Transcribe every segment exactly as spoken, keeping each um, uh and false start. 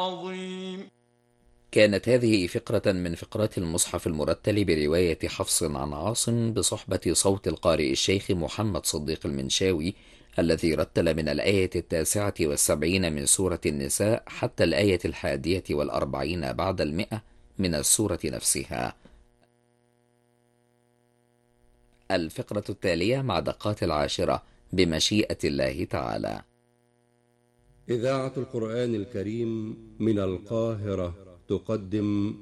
عظيم. كانت هذه فقرة من فقرات المصحف المرتل برواية حفص عن عاصم بصحبة صوت القارئ الشيخ محمد صديق المنشاوي، الذي رتل من الآية التاسعة والسبعين من سورة النساء حتى الآية الحادية والأربعين بعد المئة من السورة نفسها. الفقرة التالية مع دقات العاشرة بمشيئة الله تعالى. إذاعة القرآن الكريم من القاهرة تقدم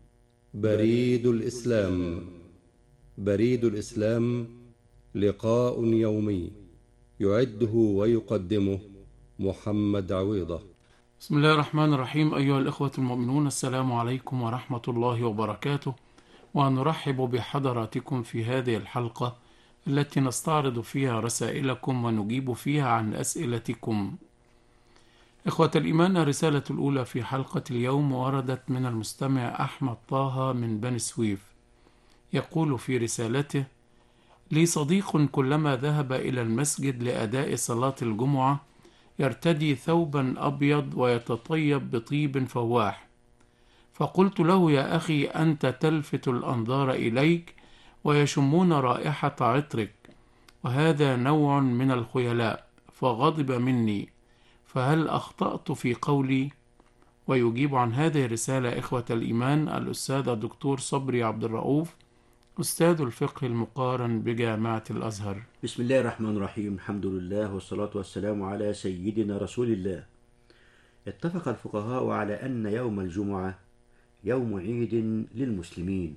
بريد الإسلام. بريد الإسلام لقاء يومي يعده ويقدمه محمد عويضة. بسم الله الرحمن الرحيم. أيها الإخوة المؤمنون، السلام عليكم ورحمة الله وبركاته، ونرحب بحضراتكم في هذه الحلقة التي نستعرض فيها رسائلكم ونجيب فيها عن أسئلتكم. إخوة الإيمان، الرسالة الأولى في حلقة اليوم وردت من المستمع أحمد طه من بني سويف. يقول في رسالته: لي صديق كلما ذهب إلى المسجد لأداء صلاة الجمعة يرتدي ثوبا أبيض ويتطيب بطيب فواح، فقلت له: يا أخي، أنت تلفت الأنظار إليك ويشمون رائحة عطرك، وهذا نوع من الخيلاء. فغضب مني، فهل أخطأت في قولي؟ ويجيب عن هذه الرسالة إخوة الإيمان الأستاذ الدكتور صبري عبد الرؤوف، أستاذ الفقه المقارن بجامعة الأزهر. بسم الله الرحمن الرحيم. الحمد لله والصلاة والسلام على سيدنا رسول الله. اتفق الفقهاء على أن يوم الجمعة يوم عيد للمسلمين،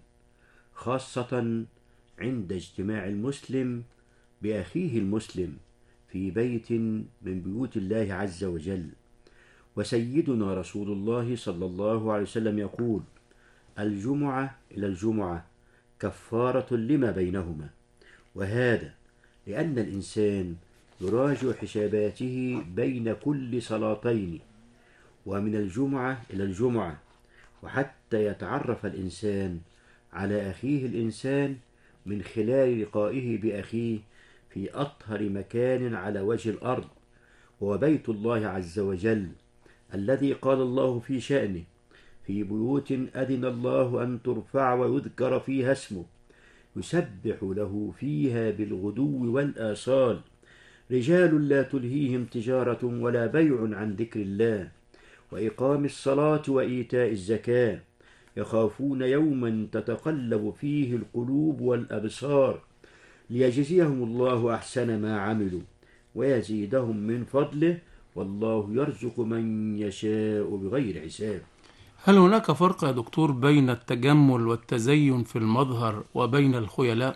خاصة عند اجتماع المسلم بأخيه المسلم في بيت من بيوت الله عز وجل. وسيدنا رسول الله صلى الله عليه وسلم يقول: الجمعة إلى الجمعة كفارة لما بينهما. وهذا لأن الإنسان يراجع حساباته بين كل صلاتين، ومن الجمعة إلى الجمعة، وحتى يتعرف الإنسان على أخيه الإنسان من خلال لقائه بأخيه في أطهر مكان على وجه الأرض، وهو بيت الله عز وجل، الذي قال الله في شأنه: في بيوت أذن الله أن ترفع ويذكر فيها اسمه يسبح له فيها بالغدو والآصال رجال لا تلهيهم تجارة ولا بيع عن ذكر الله وإقام الصلاة وإيتاء الزكاة يخافون يوما تتقلب فيه القلوب والأبصار ليجزيهم الله أحسن ما عملوا ويزيدهم من فضله والله يرزق من يشاء بغير حساب. هل هناك فرق يا دكتور بين التجمل والتزين في المظهر وبين الخيلاء؟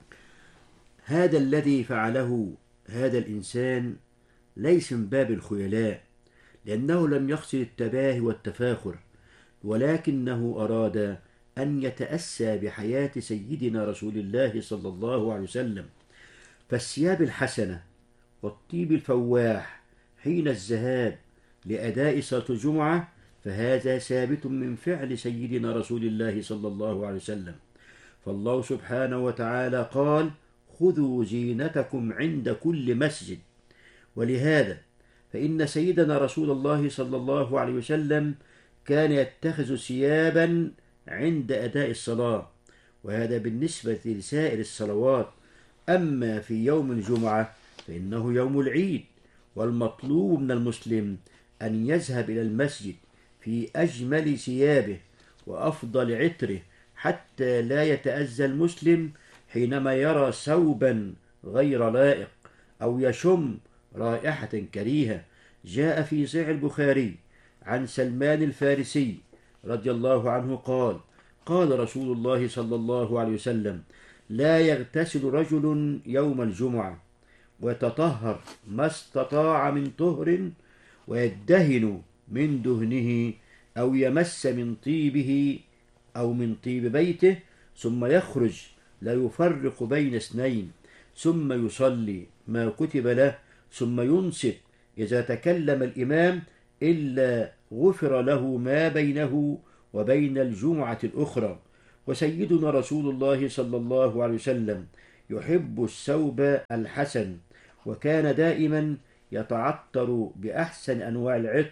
هذا الذي فعله هذا الإنسان ليس من باب الخيلاء، لأنه لم يقصد التباهي والتفاخر، ولكنه أراد أن يتأسى بحياة سيدنا رسول الله صلى الله عليه وسلم. فالثياب الحسنة والطيب الفواح حين الذهاب لأداء صلاة الجمعة فهذا ثابت من فعل سيدنا رسول الله صلى الله عليه وسلم. فالله سبحانه وتعالى قال: خذوا زينتكم عند كل مسجد. ولهذا فإن سيدنا رسول الله صلى الله عليه وسلم كان يتخذ ثيابا عند أداء الصلاة، وهذا بالنسبة لسائر الصلوات. أما في يوم الجمعة فإنه يوم العيد، والمطلوب من المسلم أن يذهب إلى المسجد في أجمل ثيابه وأفضل عطره، حتى لا يتأذى المسلم حينما يرى ثوبا غير لائق أو يشم رائحة كريهة. جاء في صحيح البخاري عن سلمان الفارسي رضي الله عنه قال: قال رسول الله صلى الله عليه وسلم: لا يغتسل رجل يوم الجمعة ويتطهر ما استطاع من طهر ويدهن من دهنه أو يمس من طيبه أو من طيب بيته ثم يخرج لا يفرق بين اثنين، ثم يصلي ما كتب له، ثم ينصت إذا تكلم الإمام إلا غفر له ما بينه وبين الجمعة الأخرى. وسيدنا رسول الله صلى الله عليه وسلم يحب الثوب الحسن، وكان دائما يتعطر بأحسن أنواع العطر،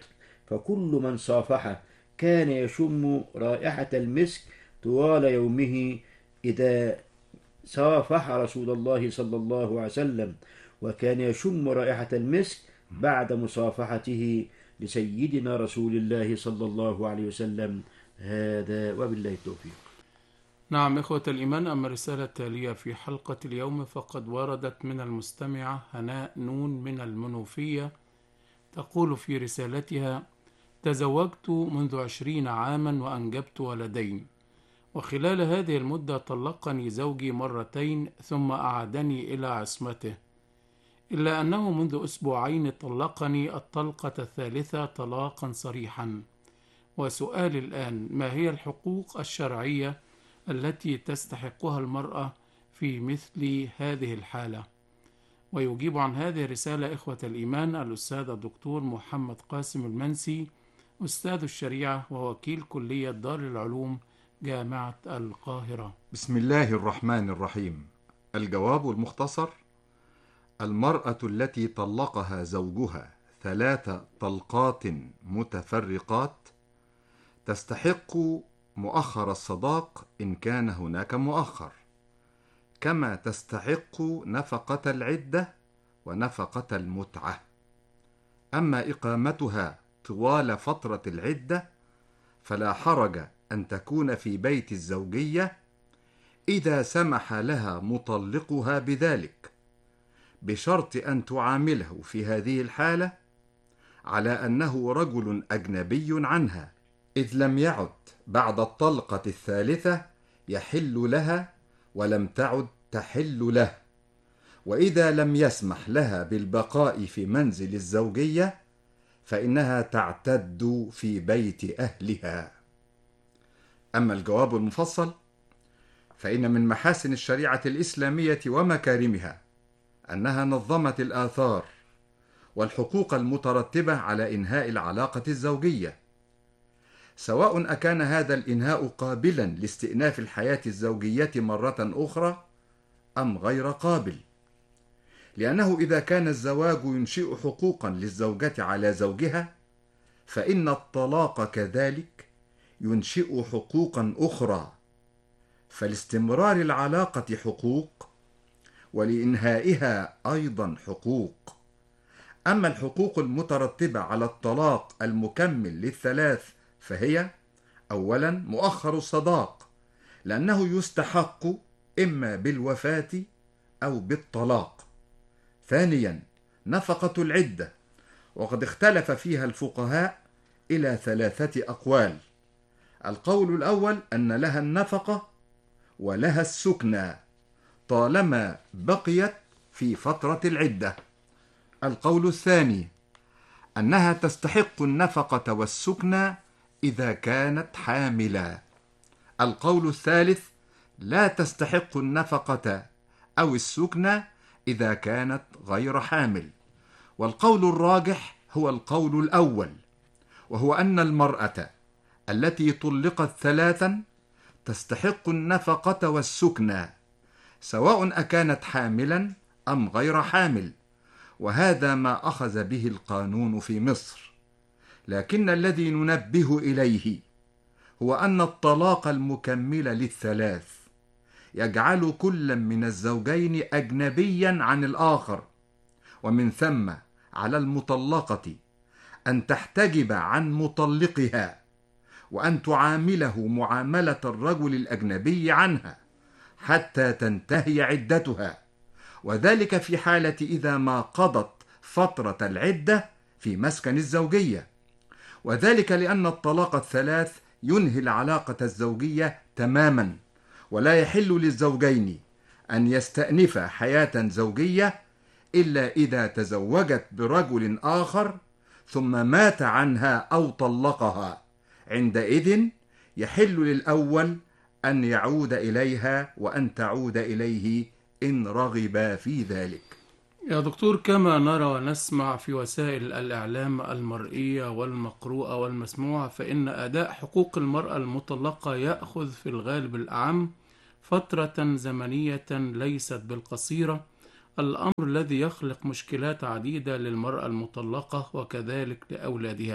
فكل من صافحه كان يشم رائحة المسك طوال يومه إذا صافح رسول الله صلى الله عليه وسلم، وكان يشم رائحة المسك بعد مصافحته لسيدنا رسول الله صلى الله عليه وسلم. هذا وبالله التوفيق. نعم إخوة الإيمان، أما الرسالة التالية في حلقة اليوم فقد وردت من المستمعة هناء نون من المنوفية، تقول في رسالتها: تزوجت منذ عشرين عاما وأنجبت ولدين، وخلال هذه المدة طلقني زوجي مرتين ثم أعادني إلى عصمته، إلا أنه منذ أسبوعين طلقني الطلقة الثالثة طلاقا صريحا. وسؤالي الآن: ما هي الحقوق الشرعية التي تستحقها المرأة في مثل هذه الحالة؟ ويجيب عن هذه الرسالة إخوة الإيمان الأستاذ الدكتور محمد قاسم المنسي، أستاذ الشريعة ووكيل كلية دار العلوم جامعة القاهرة. بسم الله الرحمن الرحيم. الجواب المختصر: المرأة التي طلقها زوجها ثلاث طلقات متفرقات تستحق مؤخر الصداق إن كان هناك مؤخر، كما تستحق نفقة العدة ونفقة المتعة. أما إقامتها طوال فترة العدة فلا حرج أن تكون في بيت الزوجية إذا سمح لها مطلقها بذلك، بشرط أن تعامله في هذه الحالة على أنه رجل أجنبي عنها، إذ لم يعد بعد الطلقة الثالثة يحل لها ولم تعد تحل له، وإذا لم يسمح لها بالبقاء في منزل الزوجية فإنها تعتد في بيت أهلها. أما الجواب المفصل فإن من محاسن الشريعة الإسلامية ومكارمها أنها نظمت الآثار والحقوق المترتبة على إنهاء العلاقة الزوجية، سواء أكان هذا الإنهاء قابلا لاستئناف الحياة الزوجية مرة أخرى أم غير قابل، لأنه إذا كان الزواج ينشئ حقوقا للزوجة على زوجها فإن الطلاق كذلك ينشئ حقوقا أخرى، فلاستمرار العلاقة حقوق ولإنهائها أيضا حقوق. أما الحقوق المترتبة على الطلاق المكمل للثلاث فهي: أولا مؤخر الصداق، لأنه يستحق إما بالوفاة أو بالطلاق. ثانيا نفقة العدة، وقد اختلف فيها الفقهاء إلى ثلاثة أقوال. القول الأول أن لها النفقة ولها السكنى طالما بقيت في فترة العدة. القول الثاني أنها تستحق النفقة والسكنى إذا كانت حاملا. القول الثالث لا تستحق النفقة أو السكنى إذا كانت غير حامل. والقول الراجح هو القول الأول، وهو أن المرأة التي طلقت ثلاثا تستحق النفقة والسكنى سواء أكانت حاملا أم غير حامل، وهذا ما أخذ به القانون في مصر. لكن الذي ننبه إليه هو أن الطلاق المكمل للثلاث يجعل كل من الزوجين أجنبيا عن الآخر، ومن ثم على المطلقة أن تحتجب عن مطلقها وأن تعامله معاملة الرجل الأجنبي عنها حتى تنتهي عدتها، وذلك في حالة إذا ما قضت فترة العدة في مسكن الزوجية، وذلك لأن الطلاق الثلاث ينهي العلاقة الزوجية تماما، ولا يحل للزوجين أن يستأنفا حياة زوجية إلا إذا تزوجت برجل آخر ثم مات عنها أو طلقها. عندئذ يحل للأول أن يعود إليها وأن تعود إليه إن رغبا في ذلك. يا دكتور، كما نرى ونسمع في وسائل الإعلام المرئية والمقروءة والمسموعة، فإن أداء حقوق المرأة المطلقة يأخذ في الغالب الأعم فترة زمنية ليست بالقصيرة، الأمر الذي يخلق مشكلات عديدة للمرأة المطلقة وكذلك لأولادها.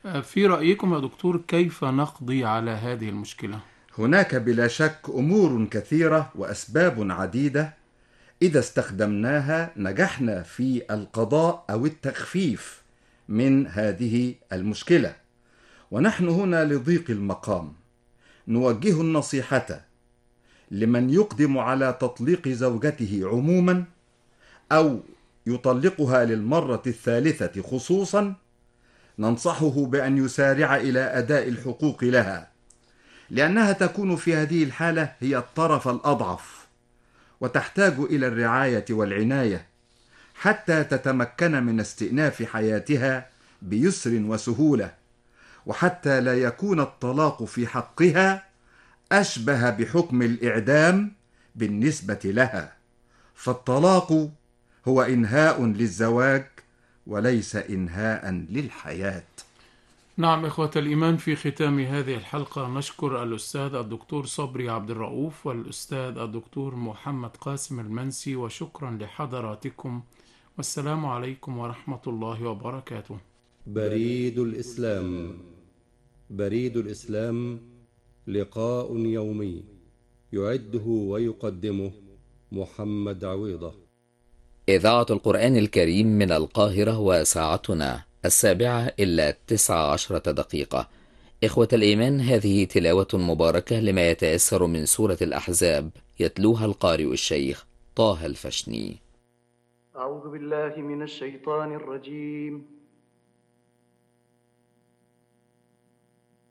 في رأيكم يا دكتور كيف نقضي على هذه المشكلة؟ هناك بلا شك أمور كثيرة وأسباب عديدة إذا استخدمناها نجحنا في القضاء أو التخفيف من هذه المشكلة. ونحن هنا لضيق المقام نوجه النصيحة لمن يقدم على تطليق زوجته عموما أو يطلقها للمرة الثالثة خصوصا، ننصحه بأن يسارع إلى أداء الحقوق لها، لأنها تكون في هذه الحالة هي الطرف الأضعف، وتحتاج إلى الرعاية والعناية حتى تتمكن من استئناف حياتها بيسر وسهولة، وحتى لا يكون الطلاق في حقها أشبه بحكم الإعدام بالنسبة لها، فالطلاق هو إنهاء للزواج وليس إنهاء للحياة. نعم إخوة الإيمان، في ختام هذه الحلقة نشكر الأستاذ الدكتور صبري عبد الرؤوف والأستاذ الدكتور محمد قاسم المنسي، وشكرا لحضراتكم، والسلام عليكم ورحمة الله وبركاته. بريد الإسلام. بريد الإسلام لقاء يومي يعده ويقدمه محمد عويضة. إذاعة القرآن الكريم من القاهرة، وساعتنا السابعة إلا تسع عشرة دقيقة. إخوة الإيمان، هذه تلاوة مباركة لما يتيسر من سورة الأحزاب، يتلوها القارئ الشيخ طه الفشني. أعوذ بالله من الشيطان الرجيم.